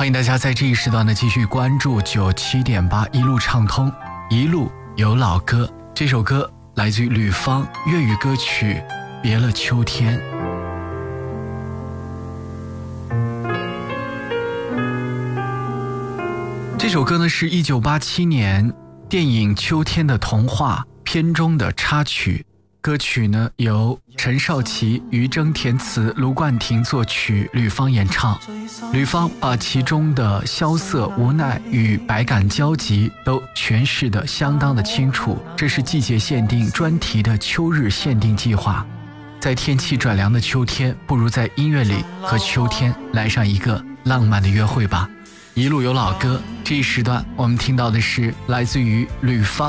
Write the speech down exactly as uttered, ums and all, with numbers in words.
欢迎大家在这一时段呢继续关注九七点八一路畅通，一路有老歌。这首歌来自于吕方粤语歌曲《别了秋天》。这首歌呢是一九八七年电影《秋天的童话》片中的插曲，歌曲呢由陈少琪、于征填词，卢冠廷作曲，吕方演唱。吕方把其中的萧瑟、无奈与百感交集都诠释得相当的清楚。这是季节限定专题的秋日限定计划。在天气转凉的秋天，不如在音乐里和秋天来上一个浪漫的约会吧。一路有老歌，这一时段我们听到的是来自于吕方